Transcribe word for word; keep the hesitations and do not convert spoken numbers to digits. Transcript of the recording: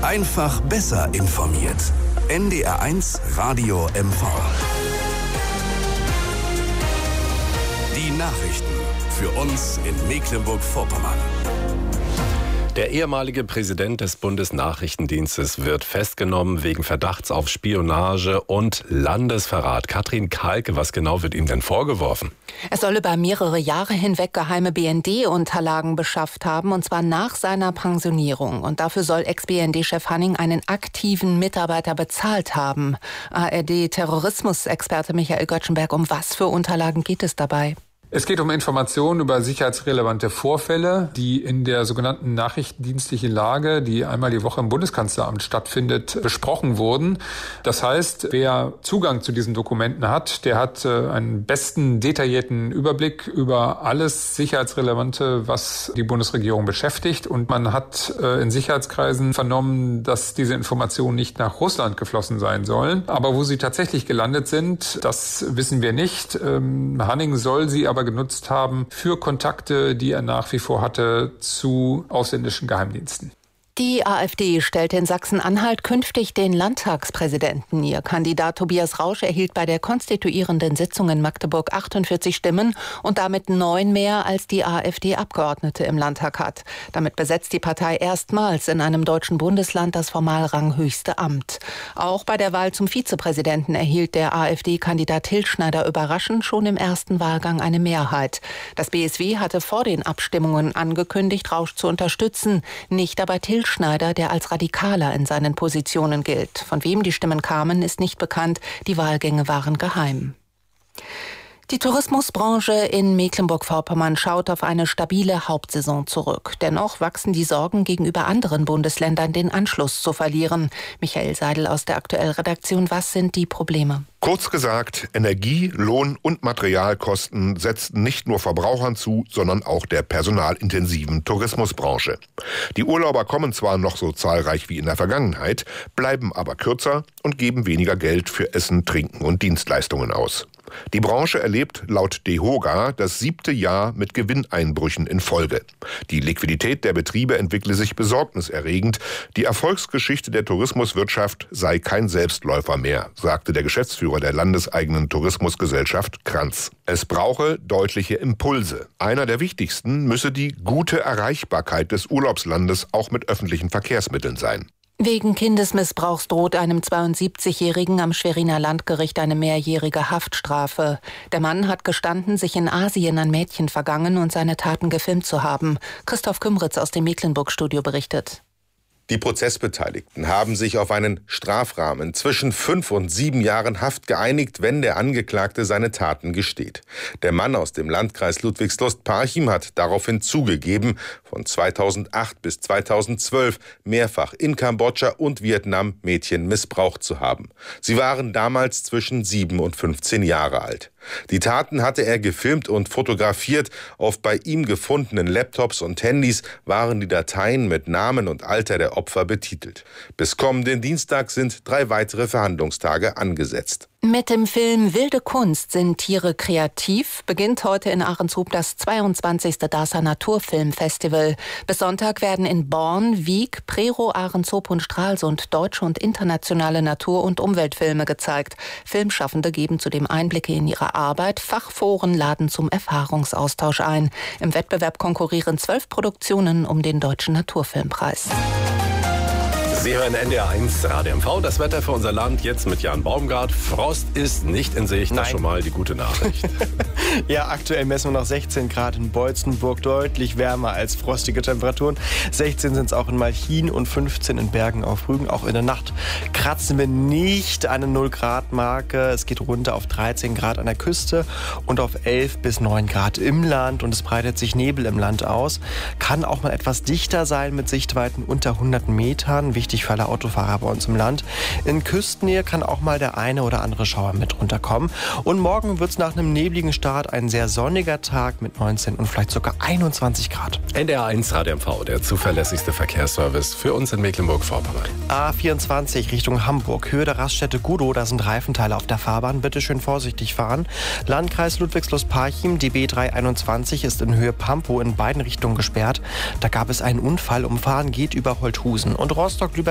Einfach besser informiert. N D R eins Radio M V. Die Nachrichten für uns in Mecklenburg-Vorpommern. Der ehemalige Präsident des Bundesnachrichtendienstes wird festgenommen wegen Verdachts auf Spionage und Landesverrat. Katrin Kahlke, was genau wird ihm denn vorgeworfen? Er soll über mehrere Jahre hinweg geheime B N D-Unterlagen beschafft haben, und zwar nach seiner Pensionierung. Und dafür soll Ex-B N D-Chef Hanning einen aktiven Mitarbeiter bezahlt haben. A R D-Terrorismusexperte Michael Göttschenberg, um was für Unterlagen geht es dabei? Es geht um Informationen über sicherheitsrelevante Vorfälle, die in der sogenannten nachrichtendienstlichen Lage, die einmal die Woche im Bundeskanzleramt stattfindet, besprochen wurden. Das heißt, wer Zugang zu diesen Dokumenten hat, der hat einen besten detaillierten Überblick über alles Sicherheitsrelevante, was die Bundesregierung beschäftigt. Und man hat in Sicherheitskreisen vernommen, dass diese Informationen nicht nach Russland geflossen sein sollen. Aber wo sie tatsächlich gelandet sind, das wissen wir nicht. Hanning soll sie aber genutzt haben für Kontakte, die er nach wie vor hatte zu ausländischen Geheimdiensten. Die AfD stellt in Sachsen-Anhalt künftig den Landtagspräsidenten. Ihr Kandidat Tobias Rausch erhielt bei der konstituierenden Sitzung in Magdeburg achtundvierzig Stimmen und damit neun mehr, als die AfD-Abgeordnete im Landtag hat. Damit besetzt die Partei erstmals in einem deutschen Bundesland das formal ranghöchste Amt. Auch bei der Wahl zum Vizepräsidenten erhielt der AfD-Kandidat Hilschneider überraschend schon im ersten Wahlgang eine Mehrheit. Das B S W hatte vor den Abstimmungen angekündigt, Rausch zu unterstützen, nicht aber Til Schneider, der als Radikaler in seinen Positionen gilt. Von wem die Stimmen kamen, ist nicht bekannt. Die Wahlgänge waren geheim. Die Tourismusbranche in Mecklenburg-Vorpommern schaut auf eine stabile Hauptsaison zurück. Dennoch wachsen die Sorgen gegenüber anderen Bundesländern, den Anschluss zu verlieren. Michael Seidel aus der Aktuell-Redaktion, was sind die Probleme? Kurz gesagt, Energie-, Lohn- und Materialkosten setzten nicht nur Verbrauchern zu, sondern auch der personalintensiven Tourismusbranche. Die Urlauber kommen zwar noch so zahlreich wie in der Vergangenheit, bleiben aber kürzer und geben weniger Geld für Essen, Trinken und Dienstleistungen aus. Die Branche erlebt laut DEHOGA das siebte Jahr mit Gewinneinbrüchen in Folge. Die Liquidität der Betriebe entwickle sich besorgniserregend. Die Erfolgsgeschichte der Tourismuswirtschaft sei kein Selbstläufer mehr, sagte der Geschäftsführer der landeseigenen Tourismusgesellschaft Kranz. Es brauche deutliche Impulse. Einer der wichtigsten müsse die gute Erreichbarkeit des Urlaubslandes auch mit öffentlichen Verkehrsmitteln sein. Wegen Kindesmissbrauchs droht einem zweiundsiebzigjährigen am Schweriner Landgericht eine mehrjährige Haftstrafe. Der Mann hat gestanden, sich in Asien an Mädchen vergangen und seine Taten gefilmt zu haben. Christoph Kümritz aus dem Mecklenburg-Studio berichtet. Die Prozessbeteiligten haben sich auf einen Strafrahmen zwischen fünf und sieben Jahren Haft geeinigt, wenn der Angeklagte seine Taten gesteht. Der Mann aus dem Landkreis Ludwigslust-Parchim hat daraufhin zugegeben, von zweitausendacht bis zweitausendzwölf mehrfach in Kambodscha und Vietnam Mädchen missbraucht zu haben. Sie waren damals zwischen sieben und fünfzehn Jahre alt. Die Taten hatte er gefilmt und fotografiert. Auf bei ihm gefundenen Laptops und Handys waren die Dateien mit Namen und Alter der Opfer betitelt. Bis kommenden Dienstag sind drei weitere Verhandlungstage angesetzt. Mit dem Film Wilde Kunst sind Tiere kreativ beginnt heute in Ahrenshoop das zweiundzwanzigste DASA Naturfilmfestival. Bis Sonntag werden in Born, Wiek, Prerow, Ahrenshoop und Stralsund deutsche und internationale Natur- und Umweltfilme gezeigt. Filmschaffende geben zudem Einblicke in ihre Arbeit. Fachforen laden zum Erfahrungsaustausch ein. Im Wettbewerb konkurrieren zwölf Produktionen um den Deutschen Naturfilmpreis. Sie hören N D R eins Radio M V. Das Wetter für unser Land jetzt mit Jan Baumgart. Frost ist nicht in Sicht. Das ist schon mal die gute Nachricht. Ja, aktuell messen wir noch sechzehn Grad in Beutzenburg. Deutlich wärmer als frostige Temperaturen. sechzehn sind es auch in Malchin und fünfzehn in Bergen auf Rügen. Auch in der Nacht kratzen wir nicht eine null Grad Marke. Es geht runter auf dreizehn Grad an der Küste und auf elf bis neun Grad im Land. Und es breitet sich Nebel im Land aus. Kann auch mal etwas dichter sein mit Sichtweiten unter hundert Metern. Wichtig für alle Autofahrer bei uns im Land. In Küstennähe kann auch mal der eine oder andere Schauer mit runterkommen. Und morgen wird es nach einem nebligen Start ein sehr sonniger Tag mit neunzehn und vielleicht sogar einundzwanzig Grad. N D R eins Radio M V, der zuverlässigste Verkehrsservice für uns in Mecklenburg-Vorpommern. A vierundzwanzig Richtung Hamburg, Höhe der Raststätte Gudow, da sind Reifenteile auf der Fahrbahn. Bitte schön vorsichtig fahren. Landkreis Ludwigslust-Parchim, die B dreihunderteinundzwanzig ist in Höhe Pampow in beiden Richtungen gesperrt. Da gab es einen Unfall. Umfahren geht über Holthusen. Und Rostock-Lübeck